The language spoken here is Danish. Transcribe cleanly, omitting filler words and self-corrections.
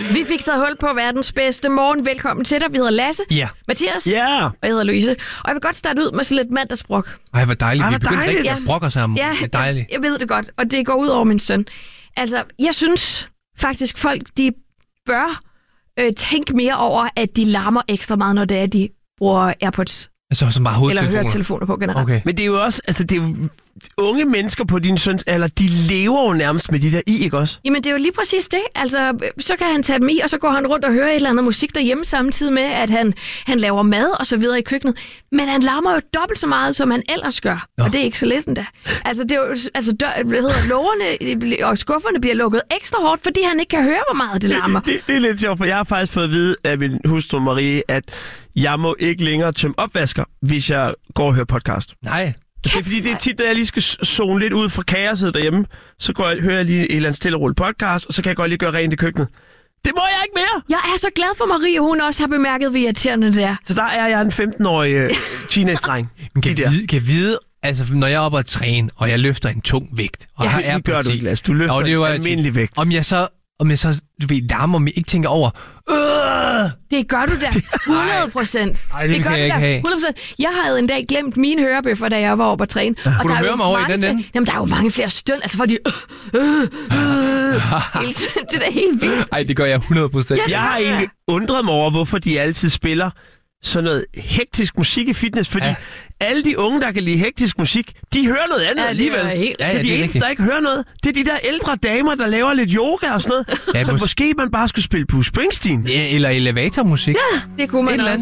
Vi fik taget hul på verdens bedste morgen. Velkommen til dig. Vi hedder Lasse, Mathias, og jeg hedder Louise. Og jeg vil godt starte ud med sådan lidt mandagsbrok. Ej, hvor dejligt. Vi begyndte rigtig at brokke os sammen. Ja, det er dejligt. Jeg ved det godt, og det går ud over min søn. Altså, jeg synes faktisk, folk de bør tænke mere over, at de larmer ekstra meget, når det er, de bruger AirPods. Altså som bare eller høretelefoner på generelt. Okay. Men det er jo også, altså det er jo unge mennesker på din søns alder, de lever jo nærmest med de der i, ikke også? Jamen det er jo lige præcis det. Altså, så kan han tage dem i, og så går han rundt og hører et eller andet musik derhjemme samtidig med, at han laver mad og så videre i køkkenet. Men han larmer jo dobbelt så meget, som han ellers gør. Nå. Og det er ikke så let endda. Altså, det er jo, lårene og skufferne bliver lukket ekstra hårdt, fordi han ikke kan høre, hvor meget det larmer. Det er lidt sjovt, for jeg har faktisk fået at vide af min hustru Marie, at jeg må ikke længere tømme opvasker, hvis jeg går og hører podcast. Nej. Det er fordi, det er tit, at jeg lige skal zone lidt ud fra kaoset derhjemme. Så hører jeg lige et eller andet stille og roligt podcast, og så kan jeg godt lige gøre rent i køkkenet. Det må jeg ikke mere! Jeg er så glad for Marie, hun også har bemærket, hvor irriterende det er. Så der er jeg en 15-årig teenage-dreng. Kan jeg vide, altså når jeg er oppe at træne, og jeg løfter en tung vægt, og det gør du ikke, Lasse. Du løfter en almindelig vægt. Om jeg så du ved, larmer, om jeg ikke tænker over, det gør du da 100%. Nej, det kan jeg ikke have. 100%. Jeg havde en dag glemt mine hørebøffer, da jeg var oppe at træne. Og kunne du høre mig over i den ende? Jamen, der er jo mange flere støn. Altså, for de... det er da helt vildt. Ej, det gør jeg 100%. Jeg har egentlig undret mig over, hvorfor de altid spiller sådan noget hektisk musik i fitness, fordi alle de unge, der kan lide hektisk musik, de hører noget andet alligevel. Så de eneste, der ikke hører noget, det er de der ældre damer, der laver lidt yoga og sådan noget. Så måske man bare skulle spille Bruce Springsteen. Ja, eller elevatormusik. Ja, det kunne man også.